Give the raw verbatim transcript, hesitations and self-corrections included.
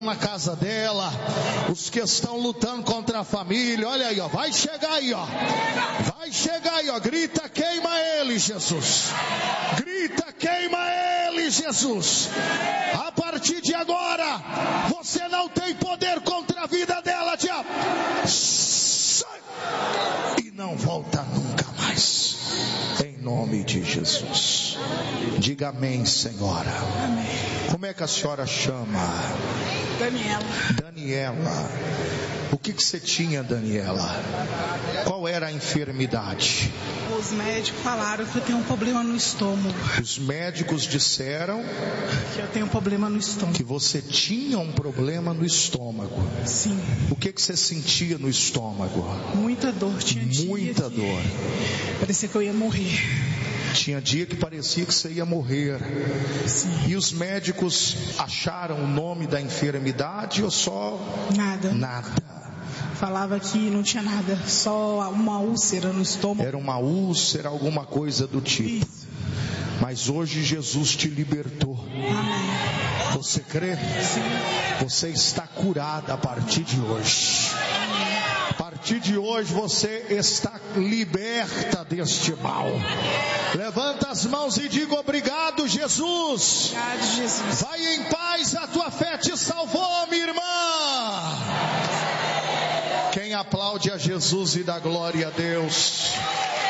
na casa dela, os que estão lutando contra a família, olha aí, ó, vai chegar aí, ó, vai chegar aí, ó, grita, queima ele, Jesus, grita, queima ele, Jesus, a partir de agora, você não tem poder contra a vida dela, diabo, sai, e não volta nunca mais, em nome de Jesus, diga amém, Senhora. Amém. Como é que a senhora chama? Daniela. Daniela. O que que você tinha, Daniela? Qual era a enfermidade? Os médicos falaram que eu tenho um problema no estômago. Os médicos disseram que eu tenho um problema no estômago. Que você tinha um problema no estômago. Sim. O que que você sentia no estômago? Muita dor. Tinha Muita dia dor. De... Parecia que eu ia morrer. Tinha dia que parecia que você ia morrer. Sim. E os médicos acharam o nome da enfermidade ou só? Nada. Nada. Falava que não tinha nada, só uma úlcera no estômago. Era uma úlcera, alguma coisa do tipo. Isso. Mas hoje Jesus te libertou. Amém. Você crê? Sim. Você está curada a partir de hoje. A partir de hoje você está liberta deste mal. Levanta as mãos e diga obrigado, Jesus. Obrigado, Jesus. Vai em paz, a tua fé te salvou, minha irmã. Quem aplaude a Jesus e dá glória a Deus?